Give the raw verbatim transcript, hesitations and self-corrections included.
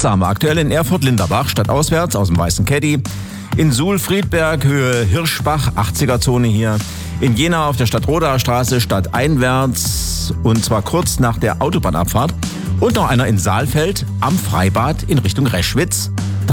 Sagen wir aktuell in Erfurt-Linderbach, stadtauswärts aus dem Weißen Caddy. In Suhl-Friedberg, Höhe Hirschbach, achtziger-Zone hier. In Jena auf der Stadtrodaer Straße, stadteinwärts, und zwar kurz nach der Autobahnabfahrt. Und noch einer in Saalfeld am Freibad in Richtung Reschwitz.